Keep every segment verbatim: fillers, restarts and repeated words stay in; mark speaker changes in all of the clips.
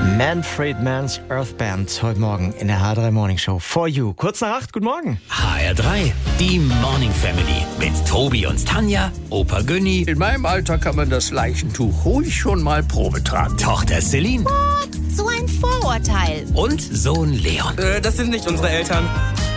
Speaker 1: Manfred Mann's Earth Band heute Morgen in der H drei Morning Show. For You. Kurz nach acht, guten Morgen.
Speaker 2: H R drei, die Morning Family mit Tobi und Tanja, Opa Günni.
Speaker 3: In meinem Alter kann man das Leichentuch ruhig schon mal Probe tragen.
Speaker 2: Tochter Celine.
Speaker 4: What? So ein Vorurteil.
Speaker 2: Und Sohn Leon.
Speaker 5: Äh, das sind nicht unsere Eltern.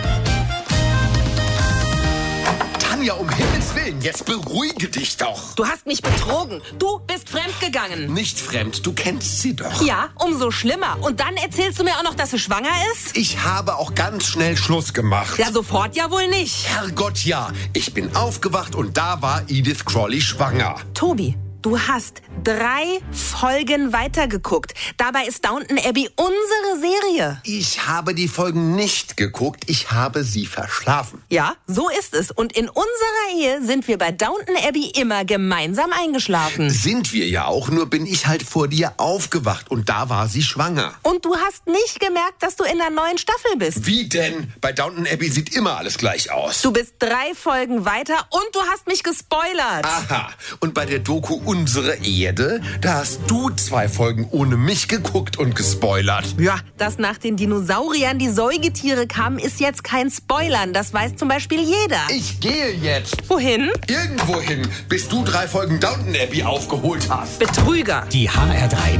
Speaker 6: Tanja, um Himmels Willen, jetzt beruhige dich doch.
Speaker 7: Du hast mich betrogen. Du bist fremdgegangen.
Speaker 6: Nicht fremd, du kennst sie doch.
Speaker 7: Ja, umso schlimmer. Und dann erzählst du mir auch noch, dass sie schwanger ist?
Speaker 6: Ich habe auch ganz schnell Schluss gemacht.
Speaker 7: Ja, sofort ja wohl nicht.
Speaker 6: Herrgott, ja. Ich bin aufgewacht und da war Edith Crawley schwanger.
Speaker 7: Tobi, du hast drei Folgen weitergeguckt. Dabei ist Downton Abbey unsere Serie.
Speaker 6: Ich habe die Folgen nicht geguckt, ich habe sie verschlafen.
Speaker 7: Ja, so ist es. Und in unserer Ehe sind wir bei Downton Abbey immer gemeinsam eingeschlafen.
Speaker 6: Sind wir ja auch, nur bin ich halt vor dir aufgewacht und da war sie schwanger.
Speaker 7: Und du hast nicht gemerkt, dass du in der neuen Staffel bist.
Speaker 6: Wie denn? Bei Downton Abbey sieht immer alles gleich aus.
Speaker 7: Du bist drei Folgen weiter und du hast mich gespoilert.
Speaker 6: Aha, und bei der Doku Unsere Erde, da hast du zwei Folgen ohne mich geguckt und gespoilert.
Speaker 7: Ja, dass nach den Dinosauriern die Säugetiere kamen, ist jetzt kein Spoilern. Das weiß zum Beispiel jeder.
Speaker 6: Ich gehe jetzt.
Speaker 7: Wohin?
Speaker 6: Irgendwohin, bis du drei Folgen Downton Abbey aufgeholt hast.
Speaker 7: Betrüger.
Speaker 2: Die H R drei